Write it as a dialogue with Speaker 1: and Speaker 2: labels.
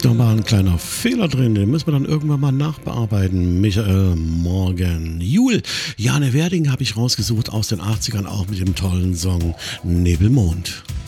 Speaker 1: Da war ein kleiner Fehler drin, den müssen wir dann irgendwann mal nachbearbeiten. Michael Morgan. Jul, Jane Werding habe ich rausgesucht aus den 80ern, auch mit dem tollen Song Nebelmond.